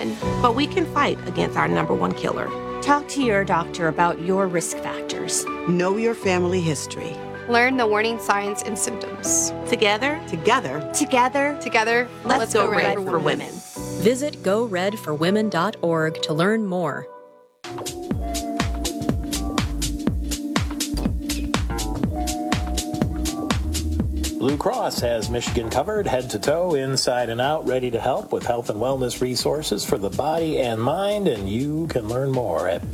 women, but we can fight against our number one killer. Talk to your doctor about your risk factors. Know your family history. Learn the warning signs and symptoms. Together, let's go red for women. Visit goredforwomen.org to learn more. Blue Cross has Michigan covered, head to toe, inside and out, ready to help with health and wellness resources for the body and mind, and you can learn more at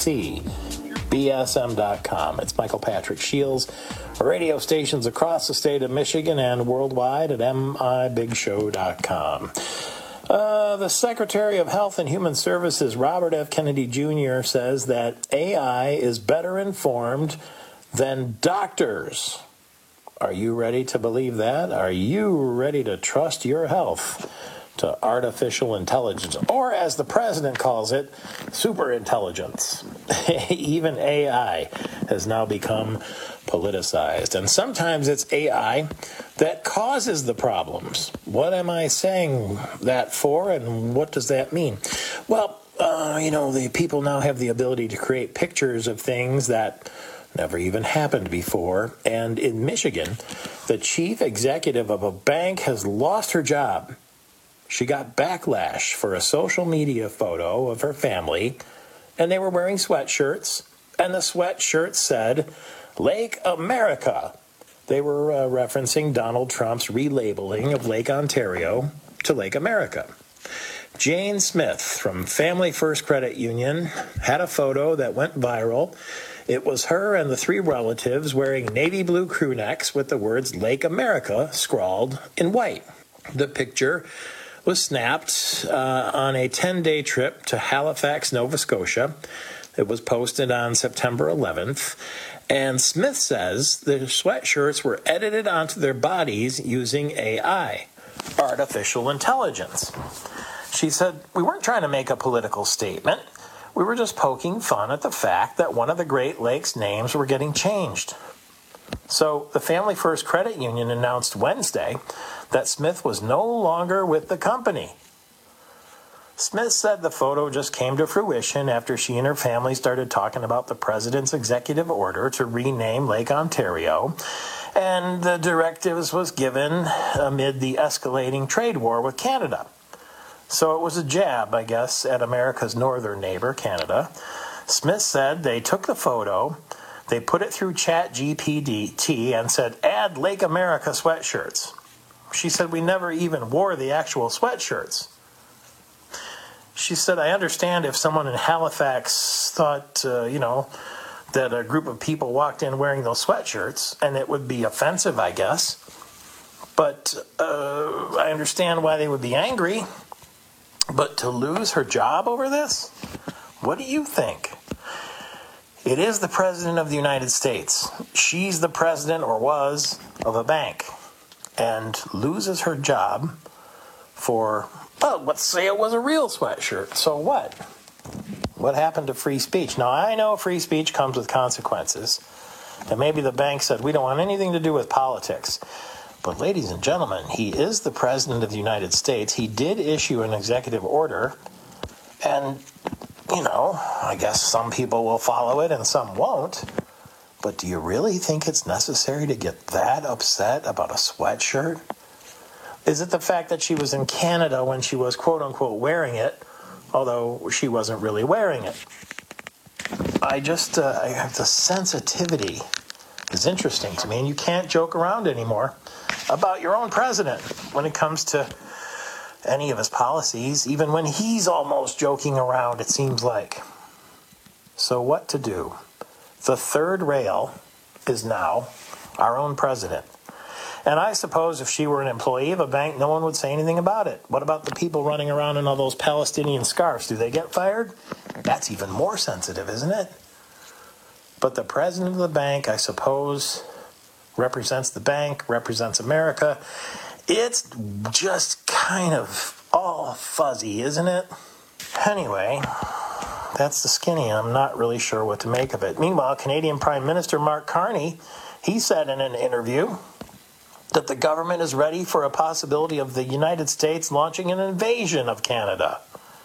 bcbsm.com. It's Michael Patrick Shields, radio stations across the state of Michigan and worldwide at mibigshow.com. The Secretary of Health and Human Services, Robert F. Kennedy Jr., says that AI is better informed than doctors. Are you ready to believe that? Are you ready to trust your health to artificial intelligence, or as the president calls it, superintelligence? Even AI has now become politicized, and sometimes it's AI that causes the problems. What am I saying that for, and what does that mean? Well, the people now have the ability to create pictures of things that never even happened before. And in Michigan, the chief executive of a bank has lost her job. She got backlash for a social media photo of her family, and they were wearing sweatshirts, and the sweatshirt said, Lake America. They were referencing Donald Trump's relabeling of Lake Ontario to Lake America. Jane Smith from Family First Credit Union had a photo that went viral. It was her and the three relatives wearing navy blue crew necks with the words Lake America scrawled in white. The picture was snapped on a 10-day trip to Halifax, Nova Scotia. It was posted on September 11th. And Smith says the sweatshirts were edited onto their bodies using AI, artificial intelligence. She said, we weren't trying to make a political statement. We were just poking fun at the fact that one of the Great Lakes names were getting changed. So the Family First Credit Union announced Wednesday that Smith was no longer with the company. Smith said the photo just came to fruition after she and her family started talking about the president's executive order to rename Lake Ontario, and the directives was given amid the escalating trade war with Canada. So it was a jab, I guess, at America's northern neighbor, Canada. Smith said they took the photo, they put it through ChatGPT and said, add Lake America sweatshirts. She said, we never even wore the actual sweatshirts. She said, I understand if someone in Halifax thought, that a group of people walked in wearing those sweatshirts, and it would be offensive, I guess. But I understand why they would be angry. But to lose her job over this? What do you think? It is the President of the United States. She's the president, or was, of a bank, and loses her job for, well, let's say it was a real sweatshirt. So what? What happened to free speech? Now, I know free speech comes with consequences, and maybe the bank said, we don't want anything to do with politics. But ladies and gentlemen, he is the President of the United States. He did issue an executive order, and, I guess some people will follow it and some won't. But do you really think it's necessary to get that upset about a sweatshirt? Is it the fact that she was in Canada when she was, quote-unquote, wearing it, although she wasn't really wearing it? I have the sensitivity is interesting to me, and you can't joke around anymore about your own president when it comes to any of his policies, even when he's almost joking around, it seems like. So what to do? The third rail is now our own president. And I suppose if she were an employee of a bank, no one would say anything about it. What about the people running around in all those Palestinian scarves? Do they get fired? That's even more sensitive, isn't it? But the president of the bank, I suppose, represents the bank, represents America. It's just kind of all fuzzy, isn't it? Anyway, that's the skinny. I'm not really sure what to make of it. Meanwhile, Canadian Prime Minister Mark Carney, he said in an interview that the government is ready for a possibility of the United States launching an invasion of Canada.